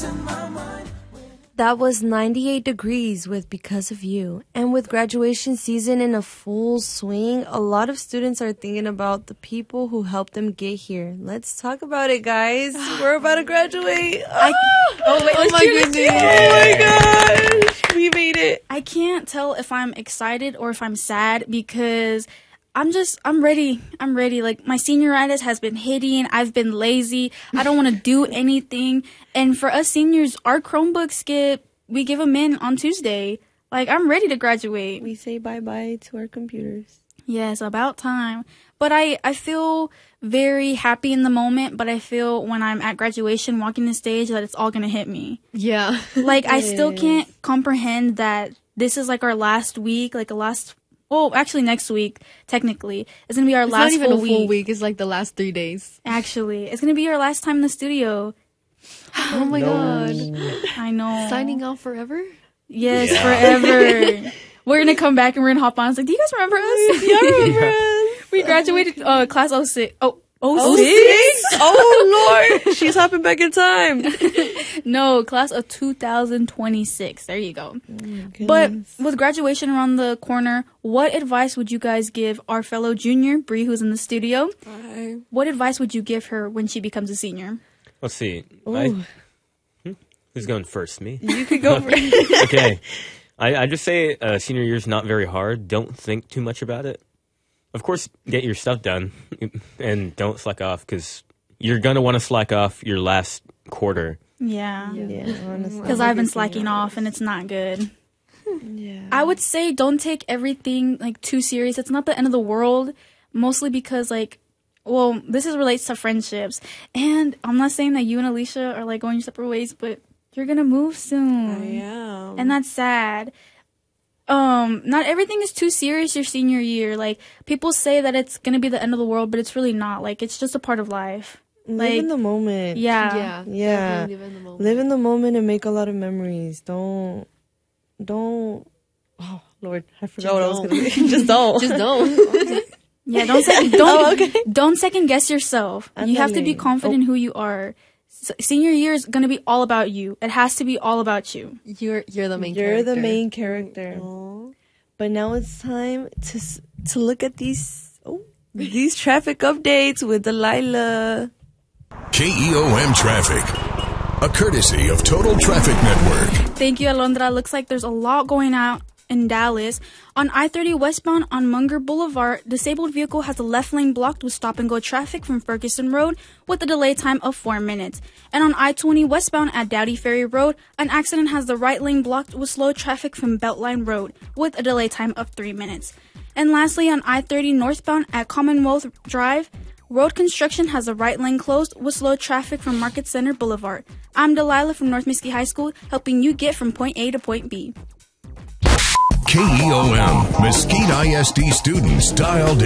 That was 98 Degrees with Because of You. And with graduation season in a full swing, a lot of students are thinking about the people who helped them get here. Let's talk about it, guys. We're about to graduate. Oh my goodness. Oh my gosh. We made it. I can't tell if I'm excited or if I'm sad because I'm ready. I'm ready. Like, my senioritis has been hitting. I've been lazy. I don't want to do anything. And for us seniors, our Chromebooks we give them in on Tuesday. Like, I'm ready to graduate. We say bye-bye to our computers. Yes, about time. But I feel very happy in the moment, but I feel when I'm at graduation walking the stage that it's all going to hit me. Yeah. Like, I still can't comprehend that this is like our last week, well, actually next week, technically. It's going to be our last full week. It's not even a full week. It's like the last 3 days. Actually. It's going to be our last time in the studio. Oh my god. I know. Signing off forever? Yes, forever. We're going to come back and we're going to hop on. It's like, do you guys remember us? Yeah, I remember us. We graduated class 06. Oh, 06? Oh, Lord. She's hopping back in time. No, class of 2026. There you go. Oh, but with graduation around the corner, what advice would you guys give our fellow junior, Bree, who's in the studio? Hi. What advice would you give her when she becomes a senior? Let's see. Who's going first? Me? You could go first. Okay. I just say senior year's not very hard. Don't think too much about it. Of course, get your stuff done and don't slack off because you're going to want to slack off your last quarter. Yeah. Honestly. Because I've been slacking off and it's not good. Yeah. I would say don't take everything like too serious. It's not the end of the world, mostly because this relates to friendships. And I'm not saying that you and Alicia are like going your separate ways, but you're going to move soon. I am. And that's sad. Not everything is too serious your senior year. Like, people say that it's going to be the end of the world, but it's really not. Like, it's just a part of life. Live in the moment. Yeah. Yeah. Live in the moment. Live in the moment and make a lot of memories. Don't. Oh, Lord, I forgot what I was going to say. Just don't. Just don't. Yeah, don't second guess yourself. You have to be confident in who you are. Senior year is going to be all about you. It has to be all about you. You're the main character. You're the main character. But now it's time to look at these traffic updates with Delilah. KEOM Traffic, a courtesy of Total Traffic Network. Thank you, Alondra. Looks like there's a lot going on in Dallas. On I-30 westbound on Munger Boulevard, disabled vehicle has a left lane blocked with stop-and-go traffic from Ferguson Road with a delay time of 4 minutes. And on I-20 westbound at Dowdy Ferry Road, an accident has the right lane blocked with slow traffic from Beltline Road with a delay time of 3 minutes. And lastly, on I-30 northbound at Commonwealth Drive, road construction has the right lane closed with slow traffic from Market Center Boulevard. I'm Delilah from North Mesquite High School, helping you get from point A to point B. KEOM, Mesquite ISD students dialed